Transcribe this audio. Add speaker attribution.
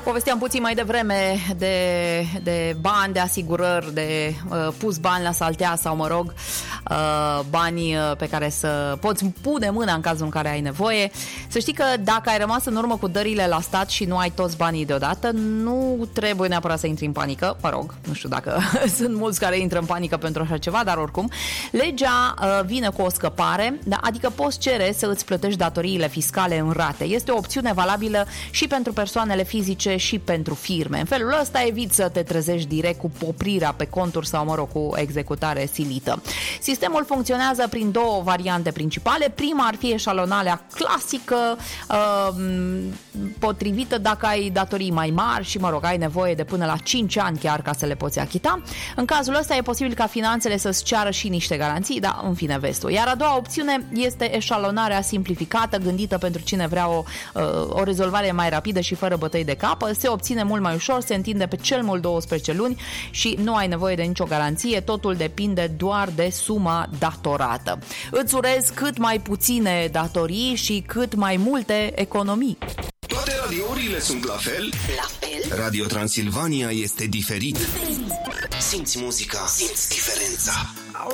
Speaker 1: Povesteam puțin mai devreme de bani, de asigurări, de pus bani la saltea sau, mă rog, bani pe care să poți pune mâna în cazul în care ai nevoie. Să știi că dacă ai rămas în urmă cu dările la stat și nu ai toți banii deodată, nu trebuie neapărat să intri în panică. Mă rog, nu știu dacă sunt mulți care intră în panică pentru așa ceva, dar oricum, legea vine cu o scăpare, adică poți cere să îți plătești datoriile fiscale în rate. Este o opțiune valabilă și pentru persoanele fizice și pentru firme. În felul ăsta eviți să te trezești direct cu poprirea pe conturi sau, mă rog, cu executare silită. Sistemul funcționează prin două variante principale. Prima ar fi eșalonarea clasică, potrivită dacă ai datorii mai mari și, mă rog, ai nevoie de până la 5 ani chiar ca să le poți achita. În cazul ăsta e posibil ca finanțele să-ți ceară și niște garanții, dar în fine vezi tu. Iar a doua opțiune este eșalonarea simplificată, gândită pentru cine vrea o rezolvare mai rapidă și fără bătăi de cap. Se obține mult mai ușor, se întinde pe cel mult 12 luni și nu ai nevoie de nicio garanție, totul depinde doar de suma datorată. Îți urez cât mai puține datorii și cât mai multe economii.
Speaker 2: Toate radiourile sunt la fel?
Speaker 3: La fel?
Speaker 2: Radio Transilvania este diferit. Simți muzica, simți diferența.